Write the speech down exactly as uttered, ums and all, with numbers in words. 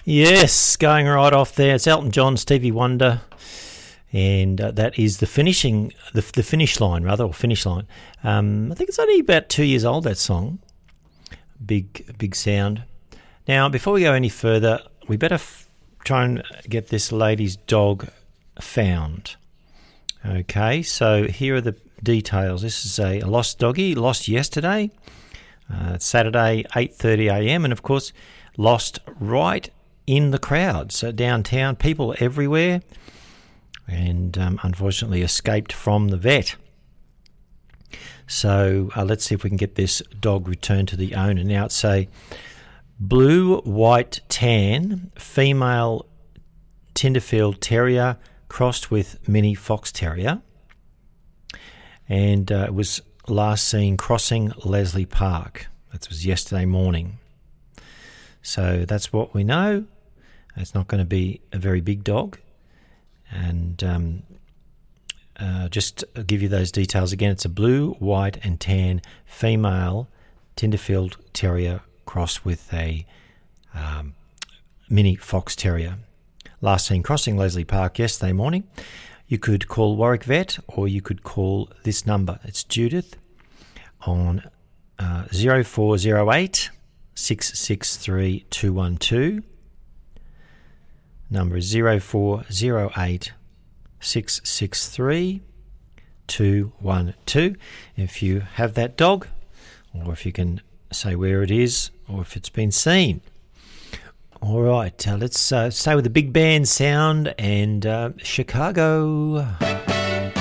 Yes, going right off there. It's Elton John, Stevie Wonder, and uh, that is the finishing, the, the finish line, rather, or finish line. Um, I think it's only about two years old, that song. Big, big sound. Now, before we go any further, we better f- try and get this lady's dog found. Okay, so here are the details. This is a, a lost doggy, lost yesterday, uh, Saturday, eight thirty a m, and of course, lost right in the crowd. So downtown, people everywhere, and um, unfortunately escaped from the vet. So uh, let's see if we can get this dog returned to the owner. Now it's a blue, white, tan, female Tenderfield Terrier crossed with mini Fox Terrier. And uh, it was last seen crossing Leslie Park. That was yesterday morning. So that's what we know. It's not going to be a very big dog. And um, uh, just to give you those details again, it's a blue, white and tan female Tenderfield Terrier crossed with a um, mini Fox Terrier. Last seen crossing Leslie Park yesterday morning. You could call Warwick Vet or you could call this number. It's Judith on uh, zero four zero eight six six three two one two. Number is zero four zero eight six six three two one two. If you have that dog, or if you can say where it is, or if it's been seen. All right, uh, let's uh, stay with the big band sound and uh, Chicago.